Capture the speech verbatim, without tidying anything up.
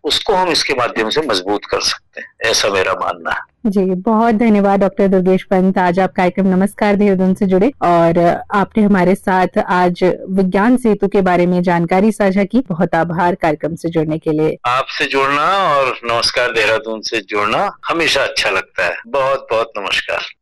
उसको हम इसके माध्यम से मजबूत कर सकते हैं, ऐसा मेरा मानना है। जी, बहुत धन्यवाद डॉक्टर दुर्गेश पंत। आज आप कार्यक्रम नमस्कार देहरादून से जुड़े और आपने हमारे साथ आज विज्ञान सेतु के बारे में जानकारी साझा की। बहुत आभार कार्यक्रम से जुड़ने के लिए। आपसे जुड़ना और नमस्कार देहरादून से जुड़ना हमेशा अच्छा लगता है। बहुत बहुत नमस्कार।